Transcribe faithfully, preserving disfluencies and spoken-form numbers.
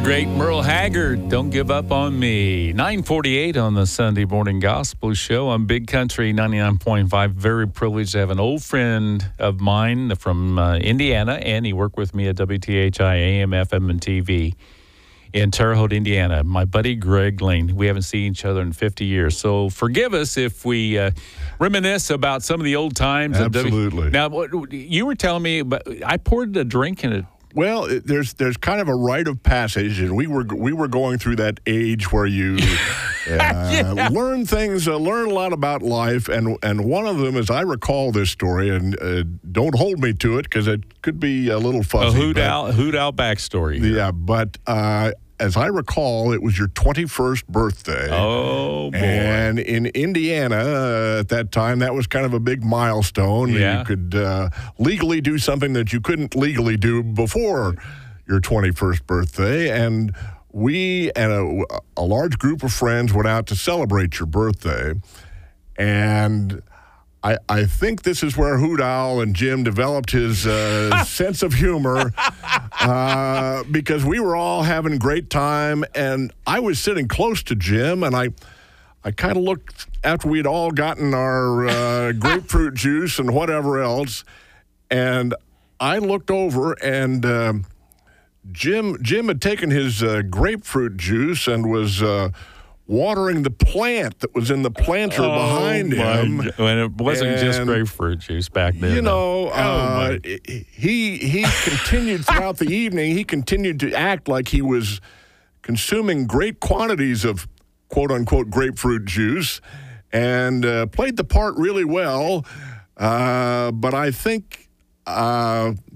great Merle Haggard, Don't Give Up on Me. nine forty-eight on the Sunday Morning Gospel Show on Big Country ninety-nine point five. Very privileged to have an old friend of mine from uh, Indiana, and he worked with me at W T H I A M, F M, and T V in Terre Haute, Indiana. My buddy Greg Lane. We haven't seen each other in fifty years, so forgive us if we uh, reminisce about some of the old times. Absolutely. Now, what, you were telling me, but I poured a drink in it. Well, it- there's there's kind of a rite of passage, and we were we were going through that age where you uh, Yeah. learn things, uh, learn a lot about life, and and one of them is I recall this story, and uh, don't hold me to it because it could be a little A fuzzy. hoot but- out, hoot out backstory. here. Yeah, but uh, as I recall, it was your twenty-first birthday. Oh, boy. And in Indiana, uh, at that time, that was kind of a big milestone. Yeah. You could uh, legally do something that you couldn't legally do before your twenty-first birthday. And we and a, a large group of friends went out to celebrate your birthday. And I, I think this is where Hoot Owl and Jim developed his uh, sense of humor uh, because we were all having a great time, and I was sitting close to Jim, and I I kind of looked after we'd all gotten our uh, grapefruit juice and whatever else, and I looked over, and um Jim Jim had taken his uh, grapefruit juice and was uh, watering the plant that was in the planter behind Oh, my him. God. And it wasn't just And, grapefruit juice back then. You know, though. uh, oh, my. he he continued throughout the evening. He continued to act like he was consuming great quantities of quote unquote grapefruit juice, and uh, played the part really well. Uh, but I think uh,